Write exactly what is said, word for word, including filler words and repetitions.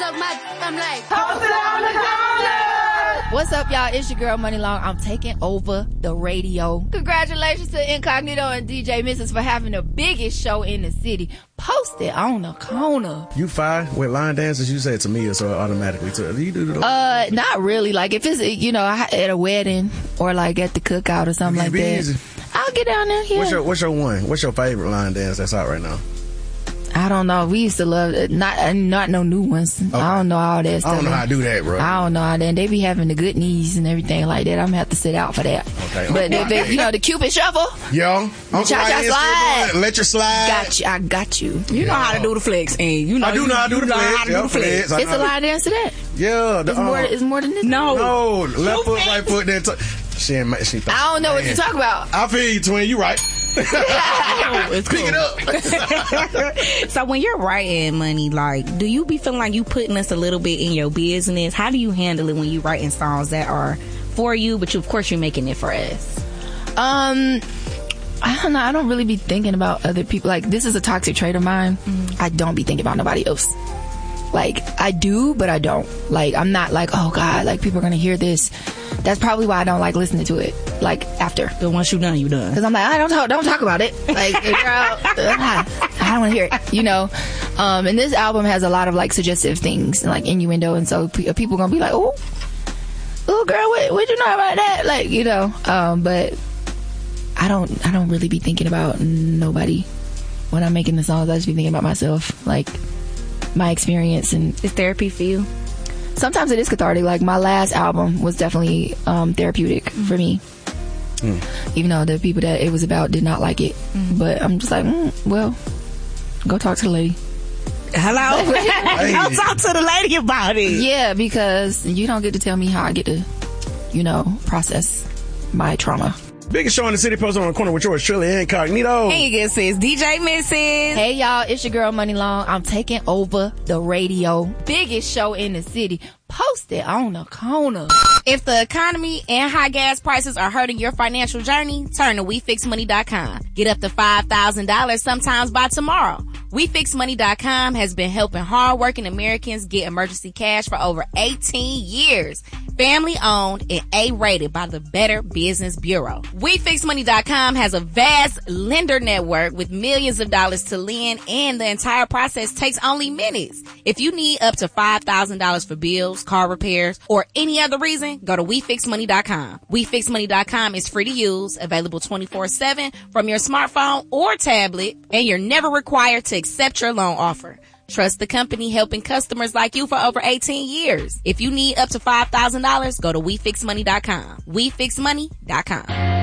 suck my, I'm like, post it on the corner. What's up, y'all? It's your girl, Money Long. I'm taking over the radio. Congratulations to Incognito and D J Missus for having the biggest show in the city. Post it on the corner. You fine with line dances? You say to me, so automatically. To, do you do the Uh, not really. Like, if it's, you know, at a wedding or like at the cookout or something like that. Easy. I'll get down there. Yeah. What's your What's your one? What's your favorite line dance that's out right now? I don't know. We used to love it. Not not no new ones. Okay. I don't know all that stuff. I don't know how to do that, bro. I don't know how that. They be having the good knees and everything like that. I'm gonna have to sit out for that. Okay. But if it, you know, the Cupid shuffle. Yo, the cha-cha slide. Let your slide. Got you. I got you. You yeah. know how to do the flex, and you know I do you, know how to do the flex. How to do the flex. It's a line dance to that. Yeah. The, it's more. It's more than this. No. No. Left foot, right foot. Then t- she ain't. She. I don't know what you're talking about. I feel you, twin. You right. It's Pick cool. it up. So when you're writing, Money, like, do you be feeling like you putting us a little bit in your business? How do you handle it when you writing songs that are for you, but you, of course you're making it for us? Um, I don't know. I don't really be thinking about other people. Like, this is a toxic trait of mine. Mm-hmm. I don't be thinking about nobody else. Like, I do, but I don't. Like, I'm not like, oh God, like people are gonna hear this. That's probably why I don't like listening to it. Like after. But once you done, you done. Because I'm like, I don't talk, don't talk about it. Like, girl, I don't want to hear it. You know. Um, and this album has a lot of like suggestive things and like innuendo, and so p- people gonna be like, oh, oh, girl, what, what you know about that? Like, you know. Um, but I don't, I don't really be thinking about nobody when I'm making the songs. I just be thinking about myself, like my experience, and it's therapy for you. Sometimes it is cathartic. Like my last album was definitely um, therapeutic mm-hmm. for me. Mm. Even though the people that it was about did not like it. Mm. But I'm just like, mm, well, go talk to the lady. Hello? Go talk to the lady about it. Yeah, because you don't get to tell me how I get to, you know, process my trauma. Biggest show in the city, posted on the corner with yours truly, Incognito. Hey, you sis, D J Missus. Hey, y'all, it's your girl, Money Long. I'm taking over the radio. Biggest show in the city. Post it on the corner. If the economy and high gas prices are hurting your financial journey, turn to we fix money dot com. Get up to five thousand dollars sometimes by tomorrow. we fix money dot com has been helping hardworking Americans get emergency cash for over eighteen years. Family owned and A-rated by the Better Business Bureau. we fix money dot com has a vast lender network with millions of dollars to lend, and the entire process takes only minutes. If you need up to five thousand dollars for bills, car repairs, or any other reason, go to we fix money dot com. we fix money dot com is free to use, available twenty-four seven from your smartphone or tablet, and you're never required to accept your loan offer. Trust the company helping customers like you for over eighteen years. If you need up to five thousand dollars, go to we fix money dot com. we fix money dot com.